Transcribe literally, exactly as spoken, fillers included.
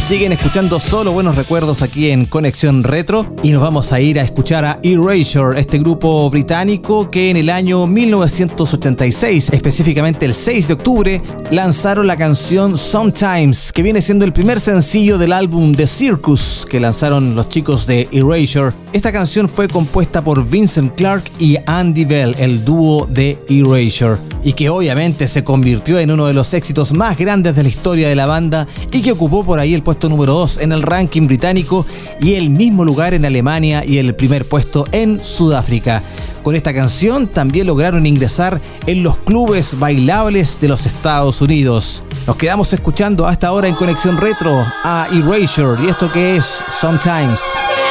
Siguen escuchando solo buenos recuerdos aquí en Conexión Retro y nos vamos a ir a escuchar a Erasure, este grupo británico que en el año mil novecientos ochenta y seis, específicamente el seis de octubre, lanzaron la canción Sometimes, que viene siendo el primer sencillo del álbum The Circus que lanzaron los chicos de Erasure. Esta canción fue compuesta por Vincent Clark y Andy Bell, el dúo de Erasure, y que obviamente se convirtió en uno de los éxitos más grandes de la historia de la banda y que ocupó por ahí el puesto número dos en el ranking británico y el mismo lugar en Alemania y el primer puesto en Sudáfrica. Con esta canción también lograron ingresar en los clubes bailables de los Estados Unidos. Nos quedamos escuchando hasta ahora en Conexión Retro a Erasure y esto que es Sometimes.